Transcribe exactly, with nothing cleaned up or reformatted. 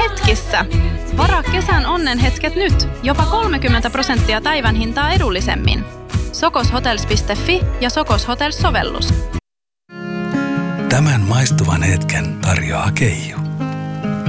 hetkissä. Varaa kesän onnenhetket nyt. Jopa kolmekymmentä prosenttia päivän hintaa edullisemmin. sokoshotels piste fi ja Sokos Hotels-sovellus. Tämän maistuvan hetken tarjoaa Keijo.